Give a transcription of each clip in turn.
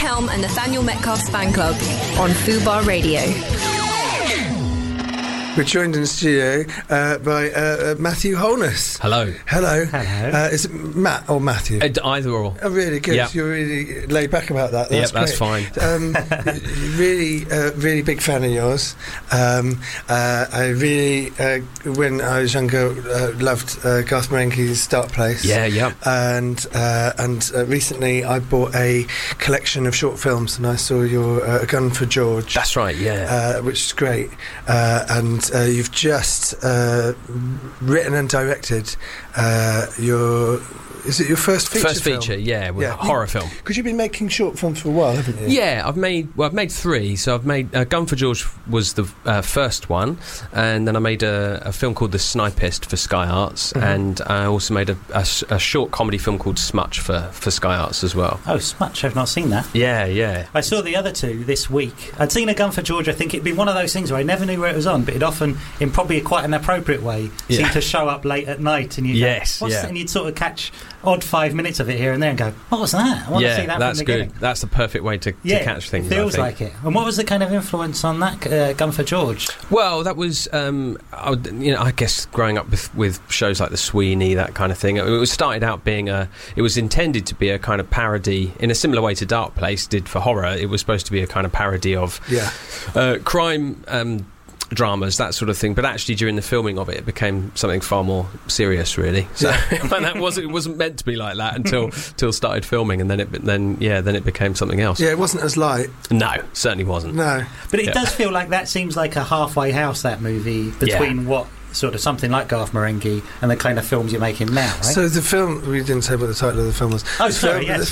Helm and Nathaniel Metcalf's fan club on Fubar Radio. We're joined in the studio by Matthew Holness. Hello. Hello. Hello. Is it Matt or Matthew? Either or. Oh, really good. Yep. You're really laid back about that. That's that's fine. Really big fan of yours. I really, when I was younger, loved Garth Marenghi's Dark Place. Yeah. And recently I bought a collection of short films, and I saw your A Gun for George. That's right, yeah. Which is great. And you've just written and directed is it your first feature First film? feature, yeah, with a horror film. Because you've been making short films for a while, haven't you? Yeah, I've made 3. So I've made Gun for George was the first one, and then I made a film called The Snipist for Sky Arts, and I also made a short comedy film called Smutch for Sky Arts as well. Oh, Smutch, I've not seen that. Yeah. I saw the other two this week. I'd seen A Gun for George. I think it'd been one of those things where I never knew where it was on, but it often, in probably quite an appropriate way, seemed to show up late at night, and you'd go, what's that? And you'd sort of catch odd 5 minutes of it here and there and go, what was that? I want to see that that's from the good. beginning. That's the perfect way to catch things. It feels like it. And what was the kind of influence on that Gun for George? Well, that was I guess growing up with shows like The Sweeney, that kind of thing. It was started out being it was intended to be a kind of parody in a similar way to Dark Place did for horror. It was supposed to be a kind of parody of crime dramas, that sort of thing, but actually during the filming of it became something far more serious, really. So it wasn't meant to be like that until started filming, and then it became something else. Yeah, it wasn't as light. No, certainly wasn't. No, but it does feel like that seems like a halfway house, that movie, between what sort of something like Garth Marenghi and the kind of films you're making now, right? So the film, we didn't say what the title of the film was. Oh, sorry, yes.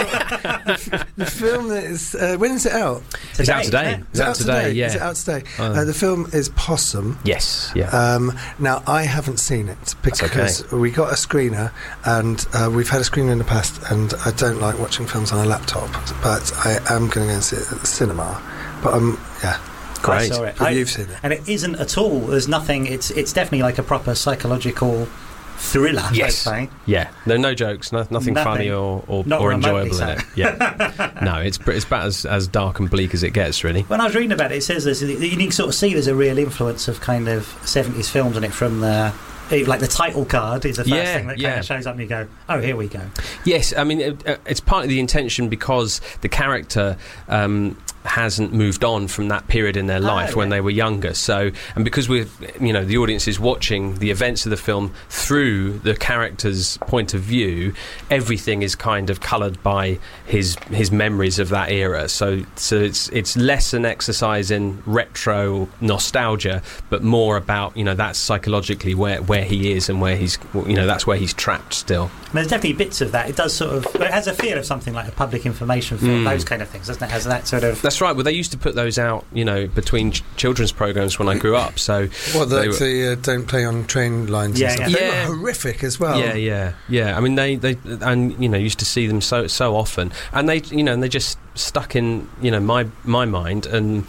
The film that is, when is it out? It's out today. Is it out today? Yeah. Is it out today? The film is Possum. Yes, yeah. Now, I haven't seen it because we got a screener, and we've had a screener in the past, and I don't like watching films on a laptop, but I am going to go and see it at the cinema. But Great. I saw it. You've seen it. And it isn't at all. There's nothing. It's definitely like a proper psychological thriller. Yes. I'd say. Yeah. There are no jokes. Nothing funny or enjoyable in it. Yeah. No, it's about as dark and bleak as it gets, really. When I was reading about it, it says you can sort of see there's a real influence of kind of 70s films on it from the. Like the title card is the first thing that kind of shows up, and you go, "Oh, here we go." Yes, I mean it's partly the intention because the character hasn't moved on from that period in their life when they were younger. So, and because the audience is watching the events of the film through the character's point of view, everything is kind of coloured by his memories of that era. So it's less an exercise in retro nostalgia, but more about that's psychologically where he is and where he's that's where he's trapped still. And there's definitely bits of that. It does it has a feel of something like a public information film, those kind of things, doesn't it? It has that sort of. That's right. Well, they used to put those out, between children's programmes when I grew up. So the Don't Play on Train Lines. Yeah, and stuff. They were horrific as well. Yeah. I mean, they used to see them so often, and they just stuck in my mind and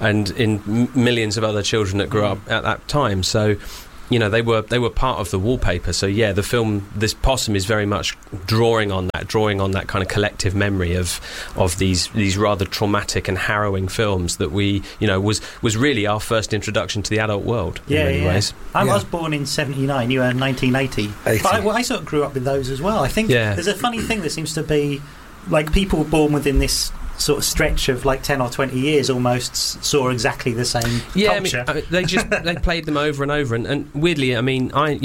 in millions of other children that grew up at that time. So. They were part of the wallpaper. So the film, this Possum, is very much drawing on that kind of collective memory of these rather traumatic and harrowing films that we was really our first introduction to the adult world in many ways. I was born in 79. You were in 1980. But I sort of grew up with those as well. I think there's a funny thing that seems to be like people born within this sort of stretch of like 10 or 20 years almost saw exactly the same culture. I mean, they played them over and over, and weirdly, I mean, I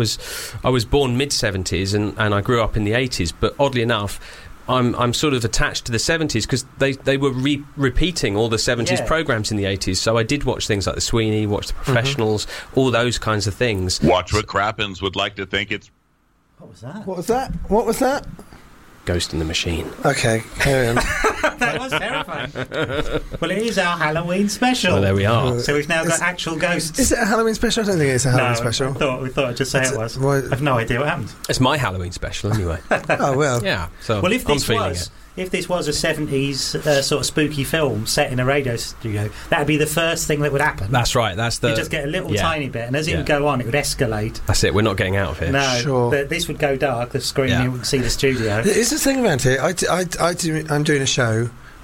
was born mid-70s and I grew up in the 80s, but oddly enough I'm sort of attached to the 70s because they were repeating all the 70s programmes in the 80s, so I did watch things like The Sweeney, watch The Professionals, all those kinds of things. Watch what Crappens would like to think it's... What was that? What was that? Ghost in the Machine. Okay, carry on. That was terrifying. Well, it is our Halloween special. Well, there we are. So we've now got actual ghosts. Is it a Halloween special? I don't think it's a Halloween special. We thought I'd just say it was. I have no idea what happened. It's my Halloween special, anyway. Oh, well. Yeah. So well, if this was a 70s sort of spooky film set in a radio studio, that would be the first thing that would happen. That's right. You'd just get a little tiny bit, and as it would go on, it would escalate. That's it. We're not getting out of here. No, sure. This would go dark. The screen, you wouldn't see the studio. It's the thing around here. I'm doing a show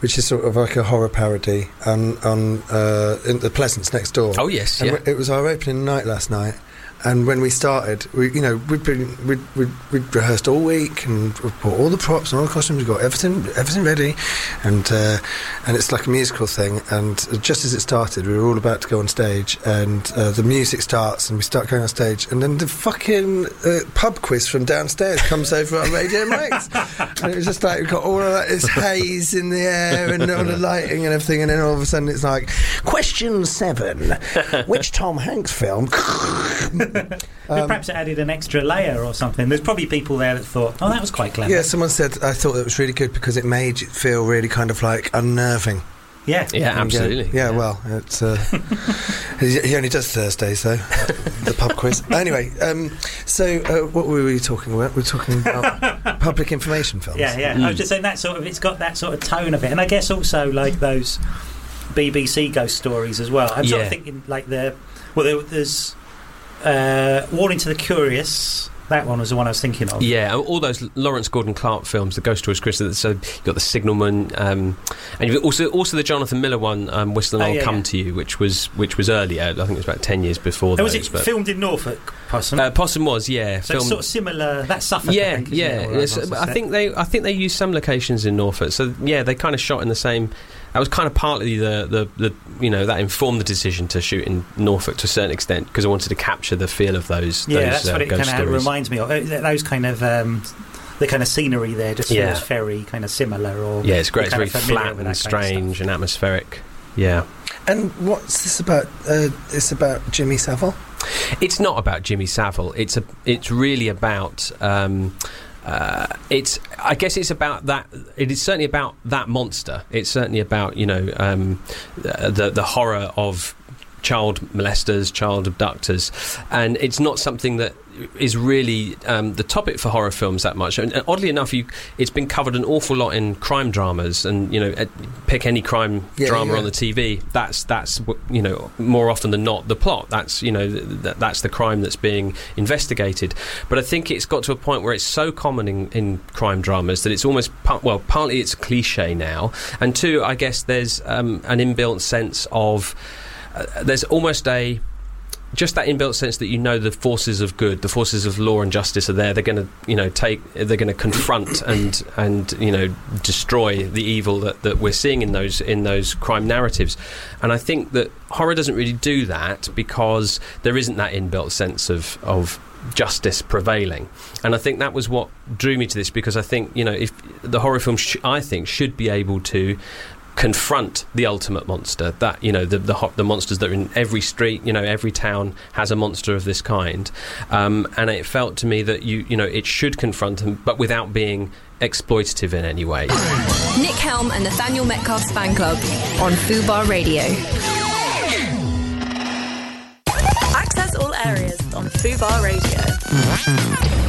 which is sort of like a horror parody on in the Pleasance next door. Oh yes, and it was our opening night last night. And when we started, we'd rehearsed all week and we bought all the props and all the costumes. We got everything ready, and it's like a musical thing. And just as it started, we were all about to go on stage, and the music starts, and we start going on stage, and then the fucking pub quiz from downstairs comes over our radio mics, and it was just like we've got all of this haze in the air and all the lighting and everything, and then all of a sudden it's like question 7, which Tom Hanks film? Perhaps it added an extra layer or something. There's probably people there that thought, oh, that was quite clever. Yeah, someone said, I thought it was really good because it made it feel really kind of like unnerving. Yeah, absolutely. Yeah, well, it's he only does Thursdays though, the pub quiz. Anyway, so what were we talking about? We're talking about public information films. Yeah. I was just saying it's got that sort of tone of it, and I guess also like those BBC ghost stories as well. I'm sort of thinking like there's Warning to the Curious. That one was the one I was thinking of. Yeah, all those Lawrence Gordon Clark films, the Ghost Stories, Chris. So you've got The Signalman, and you've also the Jonathan Miller one, Whistle and I'll Come to You, which was earlier. I think it was about 10 years before. Was it filmed in Norfolk? Possum. Possum was, yeah. So it's sort of similar. That's Suffolk. Yeah, I think they used some locations in Norfolk. So yeah, they kind of shot in the same. That was kind of partly the that informed the decision to shoot in Norfolk to a certain extent, because I wanted to capture the feel of those. Yeah, that's what it kind of reminds me of. Those kind of the kind of scenery there just feels very kind of similar. Or it's great. It's very flat and strange and atmospheric. Yeah. And what's this about? It's about Jimmy Savile. It's not about Jimmy Savile. It's really about. I guess it's about that. It is certainly about that monster. It's certainly about the horror of child molesters, child abductors, and it's not something that is really the topic for horror films that much. And oddly enough, it's been covered an awful lot in crime dramas, and pick any crime drama on the TV. That's more often than not the plot. That's that's the crime that's being investigated. But I think it's got to a point where it's so common in crime dramas that it's almost partly it's a cliche now, and two, I guess there's an inbuilt sense of there's almost just that inbuilt sense that the forces of good, the forces of law and justice are there. They're going to they're going to confront and destroy the evil that we're seeing in those crime narratives. And I think that horror doesn't really do that because there isn't that inbuilt sense of justice prevailing. And I think that was what drew me to this, because I think if the horror film should be able to confront the ultimate monster, that the monsters that are in every street, every town has a monster of this kind, and it felt to me that it should confront them, but without being exploitative in any way. Nick Helm and Nathaniel Metcalf's fan club on Fubar Radio. Access all areas on Fubar Radio.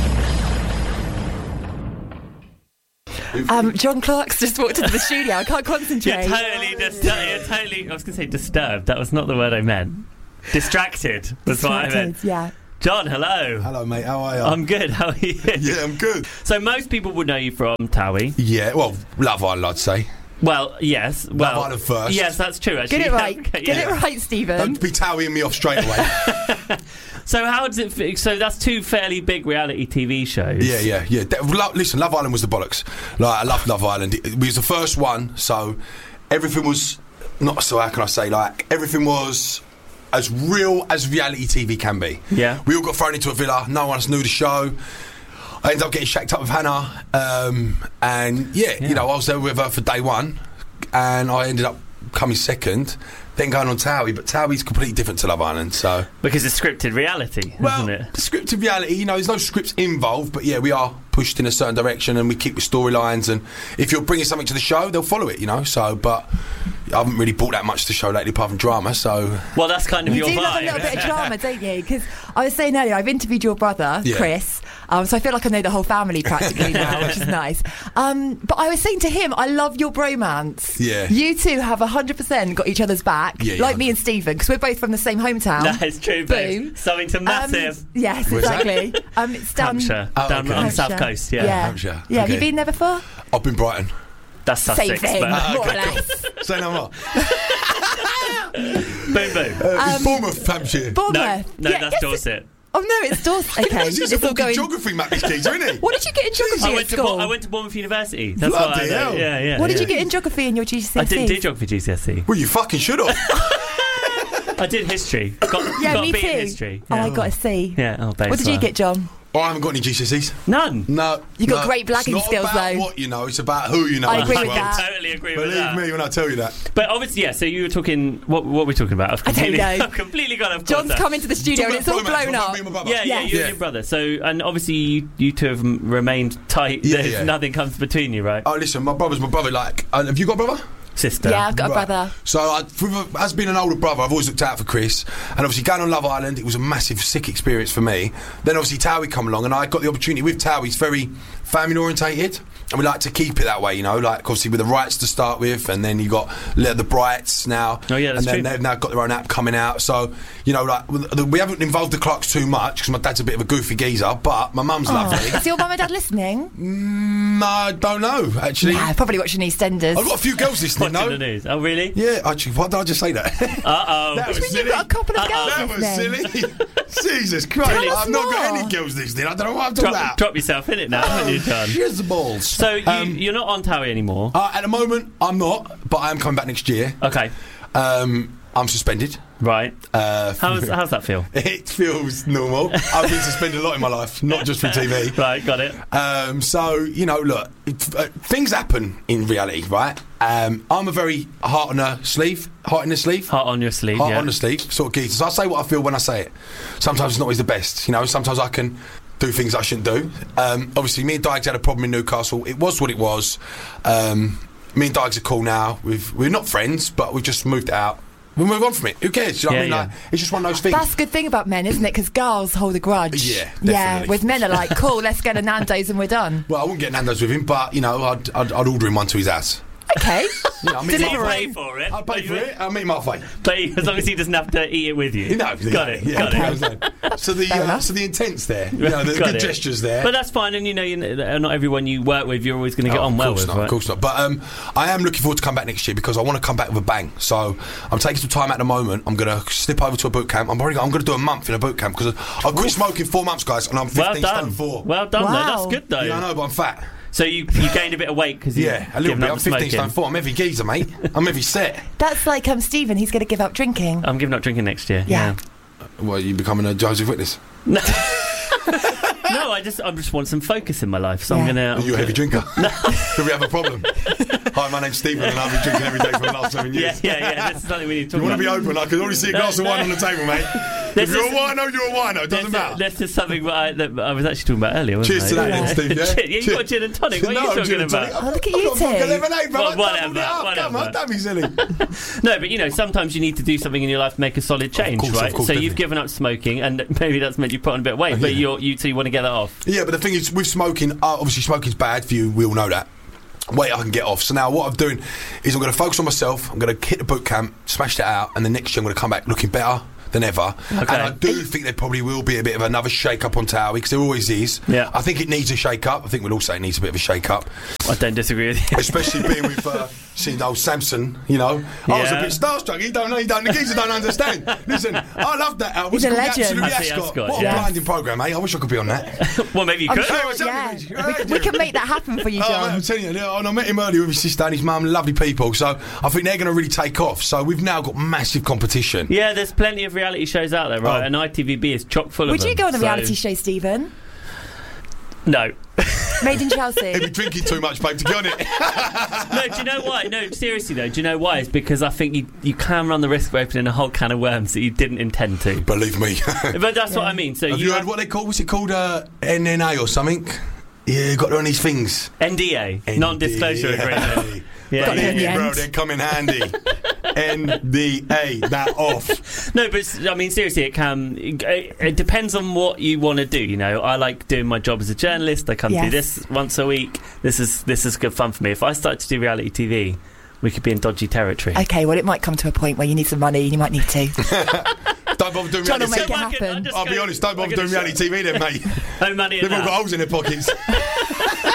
John Clark's just walked into the studio. I can't concentrate. You're totally. I was going to say disturbed. That was not the word I meant. Distracted was what I meant. Yeah. John, hello. Hello, mate. How are you? I'm good. How are you? Yeah, I'm good. So most people would know you from Towie. Yeah. Well, Love Island, I'd say. Well, yes. Love Island first. Yes, that's true. Actually, get it right. Get it right, Stephen. Don't be Towieing me off straight away. So how does it feel? So that's two fairly big reality TV shows. Yeah. Listen, Love Island was the bollocks. I loved Love Island. It was the first one, so everything was how can I say? Everything was as real as reality TV can be. Yeah. We all got thrown into a villa. No one else knew the show. I ended up getting shacked up with Hannah, and I was there with her for day one, and I ended up coming second. Then going on Towie, but Towie's completely different to Love Island, so because it's scripted reality, isn't it? Scripted reality, there's no scripts involved, but we are pushed in a certain direction, and we keep the storylines. And if you're bringing something to the show, they'll follow it, So, but I haven't really brought that much to the show lately, apart from drama. So, well, that's kind of your vibe. You do love a little bit of drama, don't you? Because I was saying earlier, I've interviewed your brother, Chris. So I feel like I know the whole family practically now, which is nice. But I was saying to him, I love your bromance. Yeah. You two have 100% got each other's back, like me and Stephen, because we're both from the same hometown. That is true, boom. Something to massive. Yes, exactly. It's down Hampshire, down on the south coast. Yeah. Hampshire. Yeah, have you been there before? I've been Brighton. That's Sussex. Same thing, more or less. Say no more. Boom, boom. It's Bournemouth, Hampshire. Bournemouth. No, that's Dorset. Oh no, it's Dorset. Okay, He's a fucking geography map, this geezer, isn't he? What did you get in geography at school? I went to Bournemouth University. That's Bloody what I know. hell. Yeah. What did you get in geography in your GCSE? I didn't do geography GCSE. Well, you fucking should have. I did history. Got me a B too. in history. Oh, I got a C. Yeah. Oh, What did you get, John? Oh, I haven't got any GCSEs. None. No. You got great blagging skills, skills, it's not about though. what you know, it's about who you know. I agree as with well. that. Totally agree with that. Believe me when I tell you that. But obviously, yeah. So you were talking. What were we talking about? I don't know. I've completely gone off. John's come into the studio and it's all blown up. Yeah, you and your brother. So, and obviously you two have remained tight. Yeah, Nothing comes between you, right? Oh, listen, my brother's my brother. Like, have you got a brother? Sister. Yeah, I've got a brother. So, as being an older brother, I've always looked out for Chris. And obviously, going on Love Island, it was a massive, sick experience for me. Then, obviously, Towie come along, and I got the opportunity with Towie. He's very family orientated, and we like to keep it that way, you know. Like, obviously, with the Wrights to start with, and then you got the Brights now. Oh yeah, that's and then true. they've now got their own app coming out. So, you know, like we haven't involved the Clarks too much because my dad's a bit of a goofy geezer, but my mum's lovely. Is your mum and dad listening? No, I don't know actually. Yeah, probably watching EastEnders. I've got a few girls listening. Watching the news. Oh really? Yeah, actually, why did I just say that? That was silly. You've got a couple of girls That was listening. silly. Jesus Christ. Tell us I've not got more. any girls listening. I don't know what I'm talking about. Drop yourself in it now, haven't you, John? Here's the balls. So you're not on Towie anymore. At the moment, I'm not, but I am coming back next year. Okay. I'm suspended. Right. How's that feel? It feels normal. I've been suspended a lot in my life, not just from TV. Right, got it. So, you know, look, things happen in reality, right? I'm a very heart in the sleeve Heart on your sleeve, heart yeah. on the sleeve sort of geezer. So I say what I feel when I say it. Sometimes it's not always the best, you know. Sometimes I can do things I shouldn't do. Obviously, me and Dykes had a problem in Newcastle. It was what it was. Me and Dykes are cool now. We're not friends, but we've just moved it out. We'll move on from it. Who cares? You know what I mean? Like, it's just one of those things. That's a good thing about men, isn't it? Because girls hold a grudge. Yeah, definitely. Yeah, with men are like, cool, let's get a Nando's and we're done. Well, I wouldn't get Nando's with him, but, you know, I'd order him one to his house. Okay. You know, Pay for it. I'll pay for it. I'll meet him halfway. But as long as he doesn't have to eat it with you. No, got it. Yeah, Got it. So the intent's there. You know, the good gestures there. But that's fine, and you know, not everyone you work with, you're always going to get on well with. Of course not. But I am looking forward to come back next year because I want to come back with a bang. So I'm taking some time at the moment. I'm going to slip over to a boot camp. I'm going to do a month in a boot camp because I quit smoking 4 months, guys, and I'm 15 stone 4. Well done, though. That's good, though. Yeah, I know, but I'm fat. So you gained a bit of weight because you a little bit. I'm 15 stone 4. I'm heavy geezer, mate. I'm heavy set. That's like Stephen. He's going to give up drinking. I'm giving up drinking next year. Yeah. Well, you becoming a Joseph Witness? No, I just want some focus in my life, so I'm going to... Are you a heavy drinker? Do we have a problem? Hi, my name's Stephen and I've been drinking every day for the last 7 years. Yeah, this is something we need to talk about. You want to be open? I can already see a glass of wine on the table, mate. If you're a wino, you're a wino. It doesn't matter. This is something that I was actually talking about earlier, wasn't Cheers to that then, Steve, yeah? You got gin and tonic, what are you talking about? Oh, look at you two. Whatever. Come on, don't be silly. No, but you know, sometimes you need to do something in your life to make a solid change, right? Of course, so you've given up smoking, and maybe that's meant you put on a bit of weight, but you two want to get that off. Yeah, but the thing is, with smoking, obviously smoking's bad for you, we all know that. Weight I can get off. So now what I'm doing is I'm going to focus on myself, I'm going to hit the boot camp, smash that out, and then next year I'm going to come back looking better than ever. Okay. And I do think there probably will be a bit of another shake-up on Towie, because there always is. Yeah. I think it needs a shake-up. I think we'll all say it needs a bit of a shake-up. I don't disagree with you. Especially being with seeing old Samson, you know. I was a bit starstruck. The geezer don't understand. Listen, I love that album. He's a legend. Ascot. What a blinding programme, eh? I wish I could be on that. Well, maybe you could. We can make that happen for you, John. I'm telling you, I met him earlier with his sister and his mum, lovely people, so I think they're going to really take off. So we've now got massive competition. Yeah, there's plenty of reality shows out there, right? And ITVB is chock full of them. Would you go on a reality show, Stephen? No. Made in Chelsea. He'd be drinking too much, babe, to get on it. No, do you know why? No, seriously though, do you know why? It's because I think you can run the risk of opening a whole can of worms that you didn't intend to. Believe me. But that's what I mean. So have you heard what they call? What's it called? NNA or something? Yeah, got on these things. NDA. Non-disclosure agreement. Yeah, believe me, bro, they come in handy. NDA, that off. No, but I mean, seriously, it depends on what you want to do. You know, I like doing my job as a journalist. I come do this once a week. This is good fun for me. If I start to do reality TV, we could be in dodgy territory. Okay, well, it might come to a point where you need some money and you might need to. Don't bother doing John reality will make it happen. I'll be honest, don't bother doing reality TV then, mate. No money in They've all got holes in their pockets.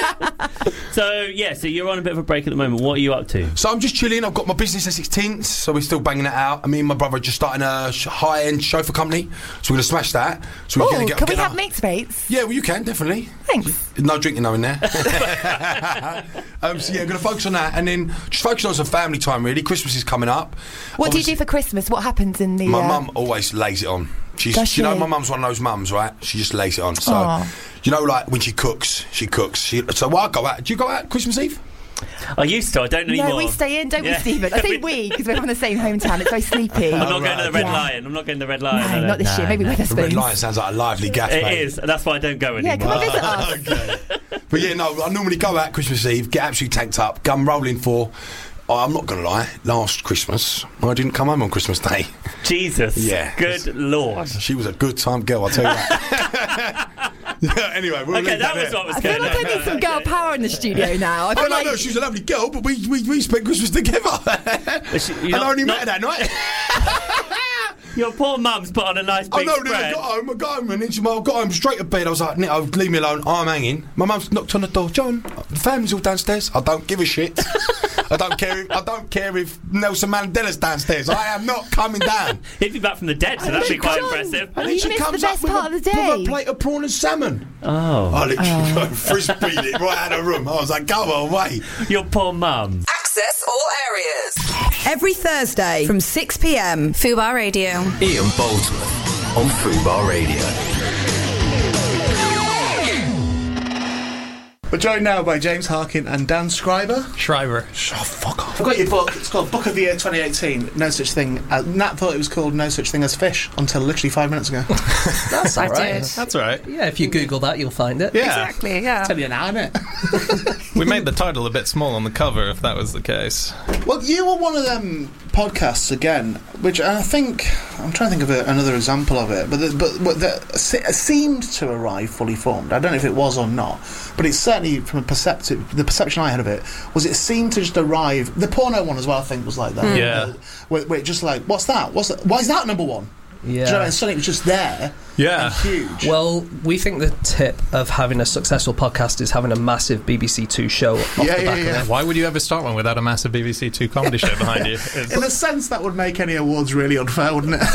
So you're on a bit of a break at the moment. What are you up to? So I'm just chilling. I've got my business Essex Tints, so we're still banging that out. Me and my brother are just starting a high-end chauffeur company, so we're going to smash that. So we're can we have mixed rates? Yeah, well, you can, definitely. Thanks. No drinking, in there. So I'm going to focus on that, and then just focus on some family time, really. Christmas is coming up. What do you do for Christmas? What happens in the... My mum always lays it on. You know, my mum's one of those mums, right? She just lays it on. So, you know, like when she cooks. So I go out. Do you go out Christmas Eve? I used to. I don't anymore. No, we stay in, don't we, Stephen? I say we because we're from the same hometown. It's very sleepy. I'm not going to the Red Lion. I'm not going to the Red Lion. No, not this year. Maybe Wetherspoons. The Red Lion sounds like a lively gaff, It mate. is. That's why I don't go anymore. Yeah, come and visit us. Okay. But yeah, no, I normally go out Christmas Eve, get absolutely tanked up, gun rolling for... I'm not going to lie, last Christmas, I didn't come home on Christmas Day. Jesus. Yeah. Good Lord. She was a good time girl, I'll tell you that. Yeah, anyway, we'll leave that was what was I feel like I need some girl power in the studio now. No, she's a lovely girl, but we spent Christmas together. And I only met her that night. Your poor mum's put on a nice big spread. I got home and then I got home straight to bed. I was like, Nick, leave me alone, I'm hanging. My mum's knocked on the door. John, the family's all downstairs. I don't give a shit. I don't care if Nelson Mandela's downstairs. I am not coming down. He'd be back from the dead, so that'd be quite impressive. And then she comes up with a plate of prawn and salmon. Oh. I literally frisbeed it right out of the room. I was like, go away. Your poor mum. Access all areas. Every Thursday from 6 p.m. Fubar Radio. Ian Boldsworth on Fubar Radio. We're joined now by James Harkin and Dan Schreiber. Schreiber. Oh, fuck off. I've got your book. It's called Book of the Year 2018. No such thing. Nat thought it was called No Such Thing as Fish until literally 5 minutes ago. That's all right. did. That's all right. Yeah, if you Google that, you'll find it. Yeah. Exactly, yeah. I'll tell you now, innit? We made the title a bit small on the cover, if that was the case. Well, you were one of them podcasts again, which I think... I'm trying to think of another example of it, but it seemed to arrive fully formed. I don't know if it was or not, but it's certainly, from the perception I had of it, was it seemed to just arrive... The porno one as well, I think, was like that. Yeah. Where just like, what's that? Why is that number one? Yeah. Do you know what I mean? Suddenly it was just there. Yeah. And huge. Well, we think the tip of having a successful podcast is having a massive BBC Two show off the back of it. Why would you ever start one without a massive BBC Two comedy show behind you? In a sense, that would make any awards really unfair, wouldn't it?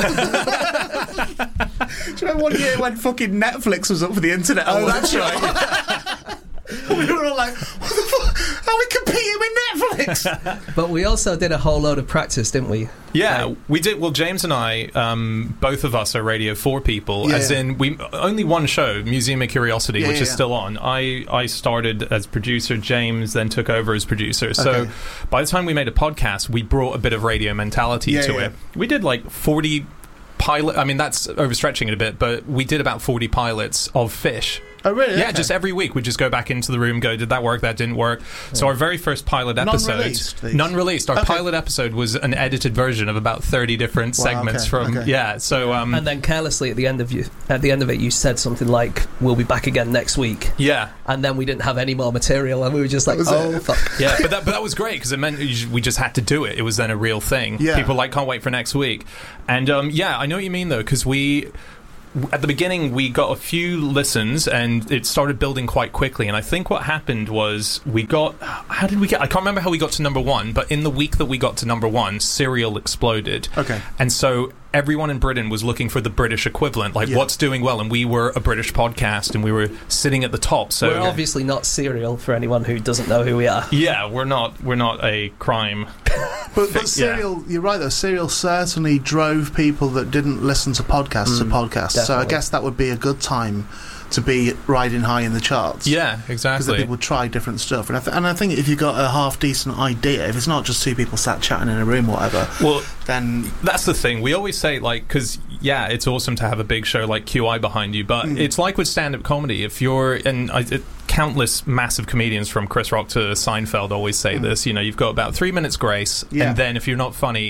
Do you remember one year when fucking Netflix was up for the Internet Awards? That's right. We were all like, what the fuck? Are we competing with Netflix? But we also did a whole load of practice, didn't we? Yeah, we did. Well, James and I, both of us are Radio 4 people, as in we only one show, Museum of Curiosity, which is still on. I started as producer, James then took over as producer. So by the time we made a podcast, we brought a bit of radio mentality to it. We did like 40 pilot. I mean, that's overstretching it a bit, but we did about 40 pilots of Fish. Oh, really? Yeah, just every week we'd just go back into the room, go, did that work, that didn't work. So our very first pilot episode... Non-released. Our pilot episode was an edited version of about 30 different segments from... Yeah, so... and then carelessly at the end of it, you said something like, we'll be back again next week. Yeah. And then we didn't have any more material, and we were just like, fuck. Yeah, but that was great, because it meant we just had to do it. It was then a real thing. Yeah. People like, can't wait for next week. And, I know what you mean, though, because at the beginning, we got a few listens, and it started building quite quickly. And I think what happened was how did we get? I can't remember how we got to number one, but in the week that we got to number one, Serial exploded. Okay. And so everyone in Britain was looking for the British equivalent, like what's doing well, and we were a British podcast, and we were sitting at the top. So we're obviously not Serial for anyone who doesn't know who we are. Yeah, we're not a crime. But Serial, you're right though. Serial certainly drove people that didn't listen to podcasts to podcasts. Definitely. So I guess that would be a good time to be riding high in the charts. Yeah, exactly. Because people try different stuff, and I think if you've got a half decent idea, if it's not just two people sat chatting in a room, or whatever, well, then that's the thing. We always say, like, because it's awesome to have a big show like QI behind you, but it's like with stand-up comedy. If you're countless massive comedians from Chris Rock to Seinfeld always say this. You know, you've got about 3 minutes grace, and then if you're not funny,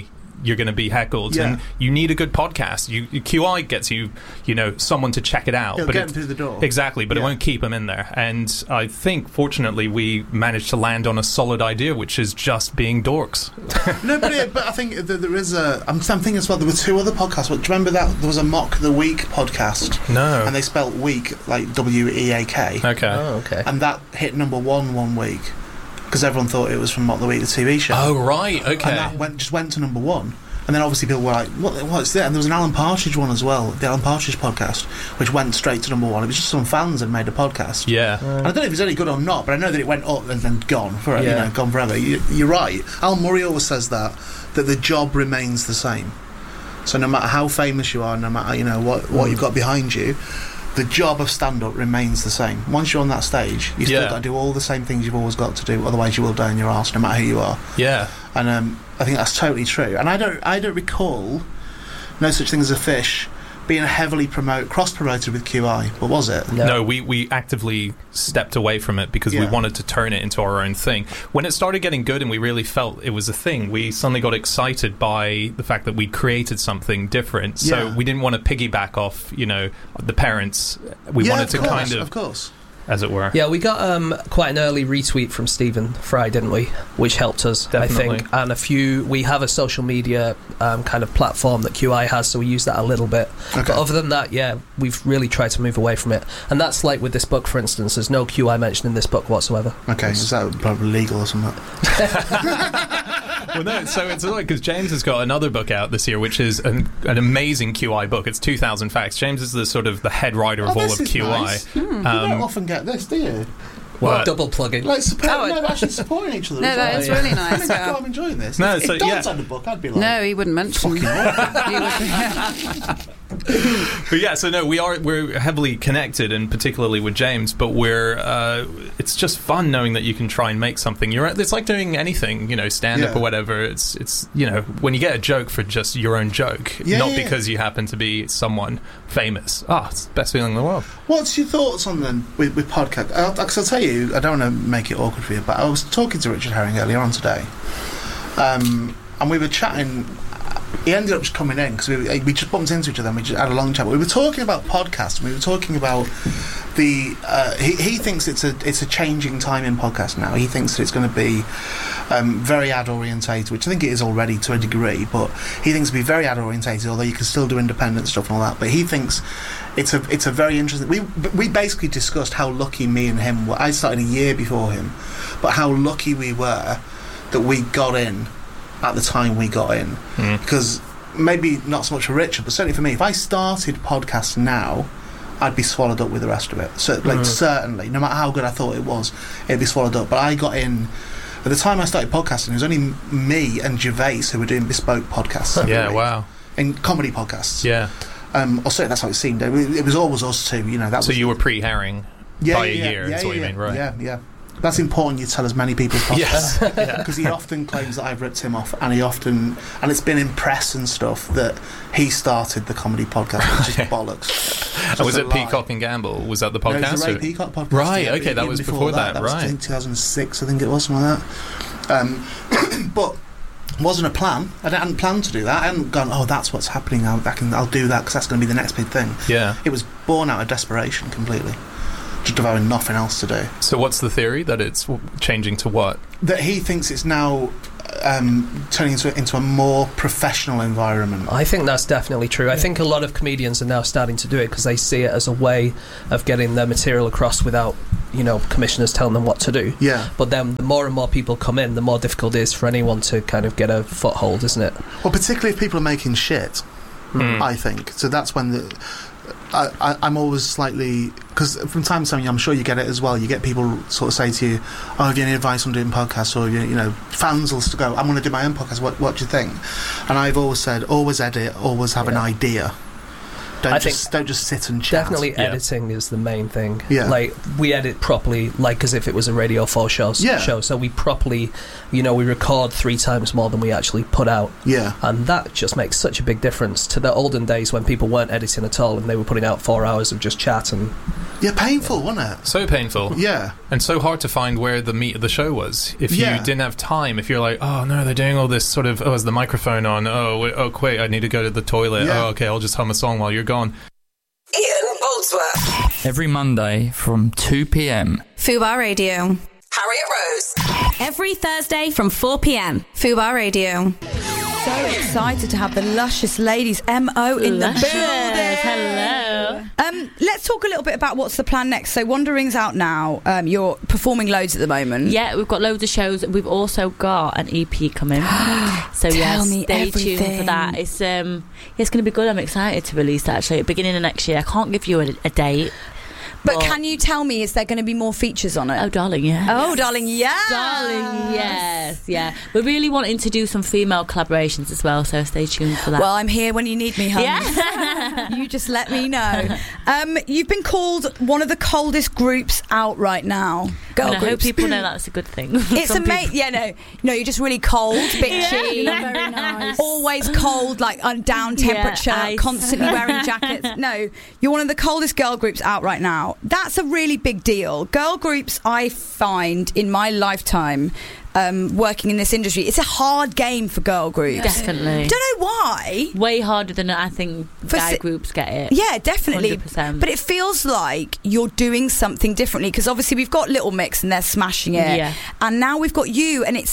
you're going to be heckled, and you need a good podcast. QI gets you someone to check it out. It'll get them through the door. Exactly, but it won't keep them in there. And I think, fortunately, we managed to land on a solid idea, which is just being dorks. No, but I think there is I'm thinking as well, there were 2 other podcasts. Do you remember that there was a Mock the Week podcast? No. And they spelt week like WEAK. Okay. Oh, okay. And that hit number 1 week because everyone thought it was from Mock the Week, the TV show. Oh, right, okay. And that just went to number 1. And then obviously people were like, what's that? And there was an Alan Partridge one as well, the Alan Partridge podcast, which went straight to number 1. It was just some fans had made a podcast. Yeah. And I don't know if it's any good or not, but I know that it went up and then gone forever. Gone forever. You're right. Al Murray always says that the job remains the same. So no matter how famous you are, no matter what you've got behind you, the job of stand-up remains the same. Once you're on that stage, you've still got to do all the same things you've always got to do, otherwise you will die on your arse, no matter who you are. Yeah. And I think that's totally true. And I don't recall No Such Thing as a Fish being heavily cross-promoted with QI. What was it? No, we actively stepped away from it because we wanted to turn it into our own thing. When it started getting good and we really felt it was a thing, we suddenly got excited by the fact that we created something different. So we didn't want to piggyback off, the parents. We wanted to of course. As it were. Yeah, we got quite an early retweet from Stephen Fry, didn't we? Which helped us, Definitely. I think. And we have a social media kind of platform that QI has, so we use that a little bit. Okay. But other than that, we've really tried to move away from it. And that's like with this book, for instance. There's no QI mentioned in this book whatsoever. Okay, is that probably legal or something? Well, no, so it's like, because James has got another book out this year, which is an amazing QI book. It's 2,000 Facts. James is the head writer of all of QI. Nice. You don't often get this, do you? Well, double plugging. Like actually supporting each other. No, that is really nice. I'm enjoying this. No, if Don's had a book, I'd be like, no, he wouldn't mention. But so no, we're heavily connected, and particularly with James. But it's just fun knowing that you can try and make something. It's like doing anything, stand up or whatever. It's when you get a joke for just your own joke, not because you happen to be someone famous. It's the best feeling in the world. What's your thoughts on then with podcast? Because I'll tell you, I don't want to make it awkward for you, but I was talking to Richard Herring earlier on today, and we were chatting. He ended up just coming in because we just bumped into each other and we just had a long chat. But we were talking about podcasts. We were talking about he thinks it's a changing time in podcasts now. He thinks that it's going to be very ad orientated, which I think it is already to a degree. But he thinks it'll be very ad orientated, although you can still do independent stuff and all that. But he thinks it's a very interesting. We basically discussed how lucky me and him were. I started a year before him, but how lucky we were that we got in at the time we got in, because maybe not so much for Richard, but certainly for me, if I started podcasts now, I'd be swallowed up with the rest of it. So, certainly, no matter how good I thought it was, it'd be swallowed up. But I got in at the time I started podcasting. It was only me and Gervais who were doing bespoke podcasts. Wow, in comedy podcasts. Yeah, or certainly that's how it seemed. It was always us two. So you were pre-Herring by a year. That's what you mean, right? Yeah. That's important you tell as many people as possible. Yes. Because he often claims that I've ripped him off, and it's been in press and stuff that he started the comedy podcast, which is bollocks. And was it Peacock and Gamble? Was that the podcast? No, it was a Ray Peacock podcast. Right, okay, that was before that, right. That was 2006, I think it was, something like that. But it wasn't a plan. I hadn't planned to do that. I hadn't gone, that's what's happening now, I'll do that because that's going to be the next big thing. Yeah. It was born out of desperation completely. Just of having nothing else to do. So what's the theory? That it's changing to what? That he thinks it's now turning into a more professional environment. I think that's definitely true. I think a lot of comedians are now starting to do it because they see it as a way of getting their material across without commissioners telling them what to do. Yeah. But then the more and more people come in, the more difficult it is for anyone to kind of get a foothold, isn't it? Well, particularly if people are making shit, I think. So that's when I'm always slightly, because from time to time, I'm sure you get it as well. You get people sort of say to you, have you any advice on doing podcasts? Or fans will go, I'm going to do my own podcast. What do you think? And I've always said, always edit, always have an idea. Don't just sit and chat. Definitely editing is the main thing. Yeah. Like, we edit properly, like as if it was a Radio 4 show. So we properly, we record 3 times more than we actually put out. Yeah. And that just makes such a big difference to the olden days when people weren't editing at all and they were putting out 4 hours of just chat and... Yeah, painful, wasn't it? So painful. Yeah. And so hard to find where the meat of the show was. If you didn't have time, if you're like, oh no, they're doing all this sort of, is the microphone on? Oh, wait, I need to go to the toilet. Yeah. Oh, okay, I'll just hum a song while you're gone. Ian Boldsworth. Every Monday from 2 p.m. Fubar Radio. Harriet Rose. Every Thursday from 4 p.m. Fubar Radio. So excited to have the luscious ladies MO in the building. Hello. Let's talk a little bit about what's the plan next. So Wandering's out now. You're performing loads at the moment. Yeah, we've got loads of shows. We've also got an EP coming. So stay tuned for that. It's going to be good. I'm excited to release that actually at the beginning of next year. I can't give you a date. But can you tell me, is there going to be more features on it? Oh, darling, yes. Oh, darling, yes. Darling, yes. Yeah. We're really wanting to do some female collaborations as well, so stay tuned for that. Well, I'm here when you need me, hon. Yeah. You just let me know. You've been called one of the coldest groups out right now. Girl groups. I hope people know that's a good thing. It's amazing. Yeah, no, you're just really cold, bitchy. Yeah. Very nice. Always cold, like down temperature, constantly wearing jackets. No, you're one of the coldest girl groups out right now. That's a really big deal. Girl groups, I find, in my lifetime, working in this industry, it's a hard game for girl groups. Definitely. Don't know why. Way harder than I think guy groups get it. Yeah, definitely. 100%. But it feels like you're doing something differently, because obviously we've got Little Mix and they're smashing it. Yeah. And now we've got you, and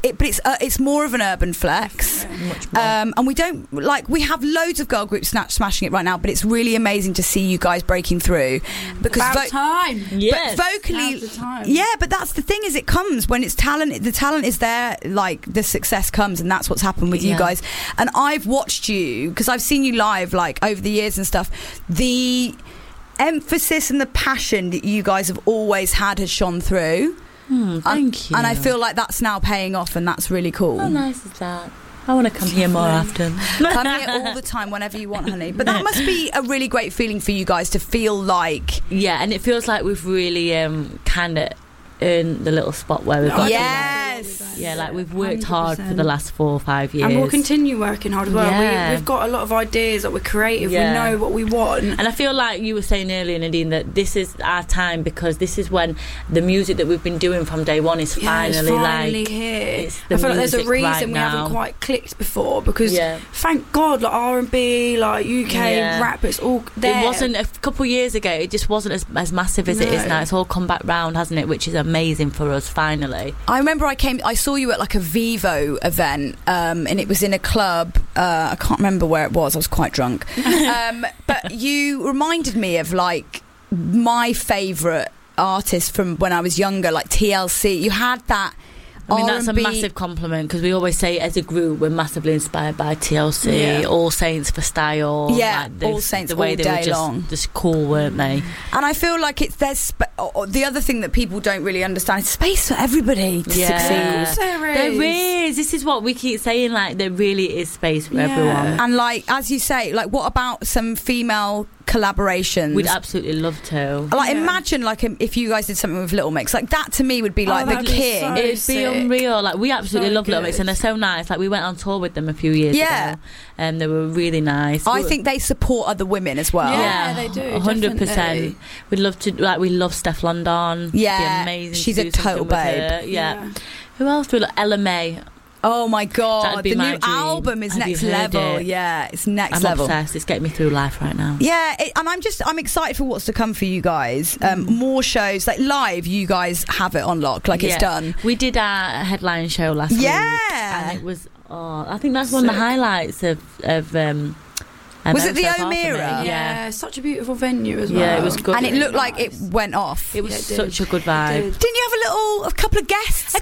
it's more of an urban flex. Much more. And we don't, like, we have loads of girl groups smashing it right now, but it's really amazing to see you guys breaking through. Because About time. Yes. But vocally, Now's the time. yeah, but that's the thing, is it comes when it's talent. The talent is there, like the success comes, and that's what's happened with you guys. And I've watched you, because I've seen you live, like, over the years and stuff. The emphasis and the passion that you guys have always had has shone through. Thank you. And I feel like that's now paying off, and that's really cool. How nice is that? I want to come here more often. Come here all the time, whenever you want, honey. But that must be a really great feeling for you guys to feel like... Yeah, and it feels like we've really kind of earned the little spot where we've got. Yes. Yeah, like we've worked hard for the last 4 or 5 years. And we'll continue working hard as well. Yeah. We've got a lot of ideas, that we're creative, we know what we want. And I feel like you were saying earlier, Nadine, that this is our time, because this is when the music that we've been doing from day one is finally here. It's the I feel like there's a reason right we now. haven't quite clicked before, because thank God, like R&B, like UK rap, it's all there. It wasn't a couple of years ago, it just wasn't as massive as it is now. It's all come back round, hasn't it, which is amazing for us finally. I remember I saw you at like a Vivo event, and it was in a club. I can't remember where it was. I was quite drunk. But you reminded me of like my favourite artist from when I was younger, like TLC. You had that. I mean, that's a massive compliment, because we always say as a group we're massively inspired by TLC, All Saints for Style. Yeah, like All Saints the way all they day were long. just cool, weren't they? And I feel like the other thing that people don't really understand is space for everybody to succeed. There is. This is what we keep saying, like there really is space for everyone. And like, as you say, like, what about some female collaborations? We'd absolutely love to. Like, imagine like if you guys did something with Little Mix, like that to me would be like the king. It'd be unreal. Like, we absolutely love Little Mix, and they're so nice. Like, we went on tour with them a few years ago, and they were really nice. I think they support other women as well. Yeah, they do. 100%. We'd love to. Like, we love Steph London. Yeah, it'd be amazing. She's to a do something total with babe. her. Yeah. Who else do we love? Ella May. Oh my God, the new album is next level. Yeah, it's next level. I'm obsessed. It's getting me through life right now. Yeah, and I'm excited for what's to come for you guys. More shows, like live, you guys have it on lock, like it's done. We did our headline show last week. And it was, I think that's one of the highlights of was it the so O'Meara? Yeah, such a beautiful venue as well. Yeah, it was good. And it looked like it went off. It was such a good vibe. Didn't you have a couple of guests?